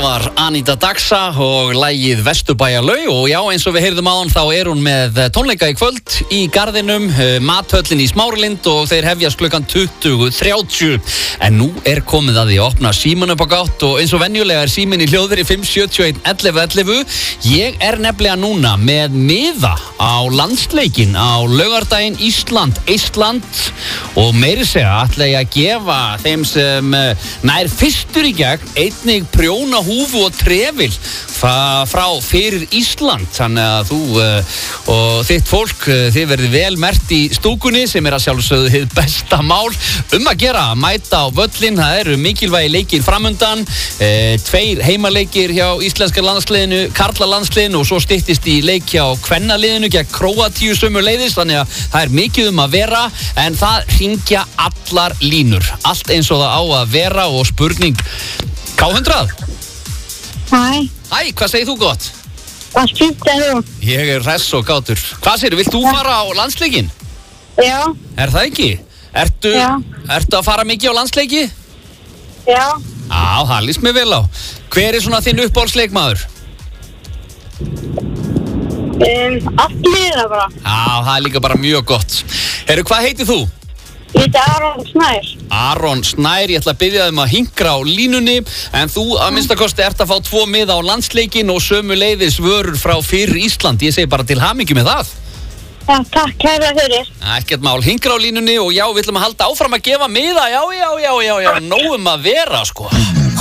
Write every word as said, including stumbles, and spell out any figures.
var Anita Daxa og lagið Vesturbæjarlaug og já, eins og við heyrðum á hann þá er hún með tónleika í kvöld í Garðinum, Mathöllin í Smáralind og þeir hefjast klukkan tuttugu þrjátíu. En nú er komið að því að opna síman upp á gátt og eins og venjulega er síminn í hljóðveri fimm sjötíu og eitt ellefu ellefu. Ég er nefnilega núna með miða á landsleikinn á laugardaginn Ísland, Eistland og meiri segja ætla ég að gefa þeim sem nær fyrstur í gegn einnig prjóna húfu og trefil frá fyrir Ísland. Þannig að þú uh, og þitt fólk, uh, þið verðið vel merkt í stúkunni sem er að sjálfsögðu hið besta mál um að gera, mæta á völlin. Það eru mikilvægi leikir framundan, uh, tveir heimaleikir hjá íslenska landsliðinu, karla landsliðinu og svo styttist í leik hjá kvennaliðinu gegn Króatíu sömuleiðis. Þannig að það er mikið um að vera en það hringja allar línur, allt eins og það á að vera og spurning K hundrað. Hæ. Hæ, hvað segir þú gott? Hvað fínt er þú? Ég er hress og gátur. Hvað segir, vilt þú fara á landsleikinn? Já. Er það ekki? Ertu, Já. ertu að fara mikið á landsleiki? Já. Já, það líst mér vel á. Hver er svona þinn uppáhaldsleikmaður? Um, allt liða bara. Já, það er líka bara mjög gott. Herru, hvað heitir þú? Ég heiti Aron Snær. Aron Snær, ég ætla að biðja þig um að hinkra á línunni en þú að minnstakosti ert að fá tvo miða á landsleikinn og sömuleiðis vörur frá fyrir Ísland. Ég segi bara til hamingju með það. Já, takk kærlega fyrir. Ekkert mál, hinkra á línunni og já, við ætlum að halda áfram að gefa miða. Já, já, já, já, já, nóg um að vera, sko.